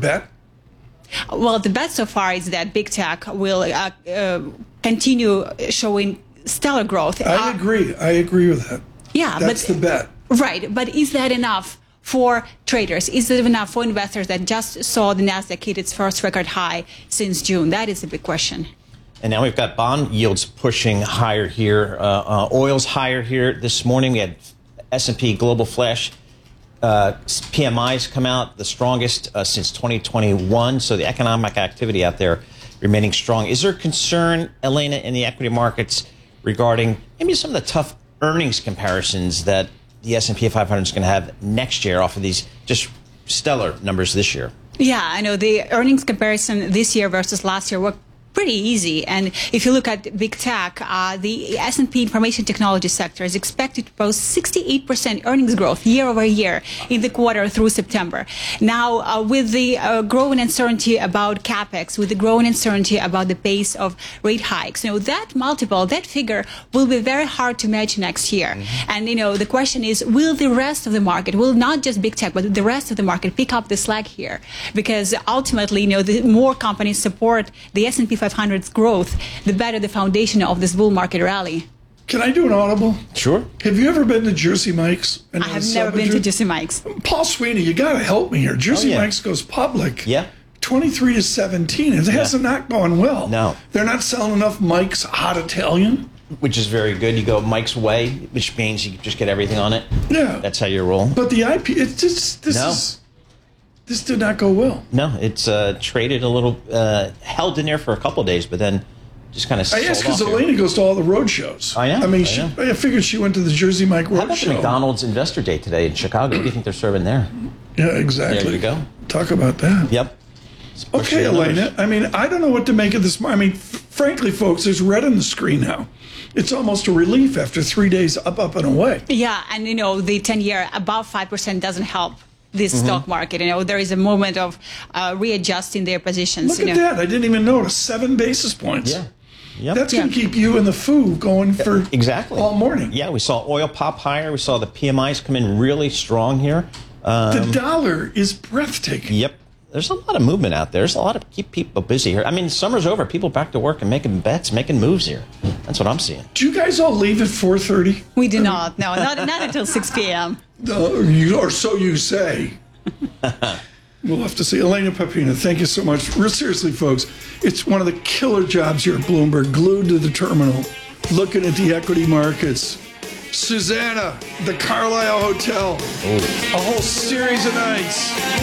bet? Well, the bet so far is that big tech will continue showing stellar growth. I agree. I agree with that. Yeah, that's the bet. Right, but is that enough for traders? Is it enough for investors that just saw the Nasdaq hit its first record high since June? That is the big question. And now we've got bond yields pushing higher here. Oil's higher here this morning. We had S&P Global Flash PMIs come out, the strongest since 2021. So the economic activity out there remaining strong. Is there concern, Elena, in the equity markets regarding maybe some of the tough earnings comparisons that the S&P 500 is going to have next year off of these just stellar numbers this year? Yeah, I know the earnings comparison this year versus last year were pretty easy. And if you look at big tech, the S&P information technology sector is expected to post 68% earnings growth year over year in the quarter through September. Now, with the growing uncertainty about capex, with the growing uncertainty about the pace of rate hikes, that multiple, that figure will be very hard to match next year. Mm-hmm. And, the question is, will the rest of the market, will not just big tech, but the rest of the market pick up the slack here? Because ultimately, the more companies support the S&P 500's growth, the better the foundation of this bull market rally. Can I do an audible? Sure. Have you ever been to Jersey Mike's? I have never been to Jersey Mike's. Paul Sweeney, you got to help me here. Jersey Mike's goes public. Yeah. 23-17. It hasn't not gone well. No. They're not selling enough Mike's Hot Italian. Which is very good. You go Mike's Way, which means you just get everything on it. Yeah. That's how you roll. But the IP, it's just, this did not go well. No, it's traded a little, held in there for a couple of days, but then just kind of sold off. I asked because Elena goes to all the road shows. I know. I mean, I figured she went to the Jersey Mike road How about show. the McDonald's Investor Day today in Chicago? What do you think they're serving there? Yeah, exactly. There you go. Talk about that. Yep. Okay, Elena. I mean, I don't know what to make of this. I mean, frankly, folks, there's red on the screen now. It's almost a relief after 3 days up and away. Yeah, and the 10-year above 5% doesn't help this stock market. There is a moment of readjusting their positions. Look at that. I didn't even notice. 7 basis points. Yeah. Yep. That's going to keep you and the foo going for all morning. Yeah, we saw oil pop higher. We saw the PMIs come in really strong here. The dollar is breathtaking. Yep. There's a lot of movement out there. There's a lot of keep people busy here. I mean, summer's over. People back to work and making bets, making moves here. That's what I'm seeing. Do you guys all leave at 4:30? We do not. No, not until 6 p.m. Or so you say. We'll have to see. Elena Pepina, thank you so much. Seriously, folks, it's one of the killer jobs here at Bloomberg, glued to the terminal, looking at the equity markets. Susanna, the Carlisle Hotel, a whole series of nights.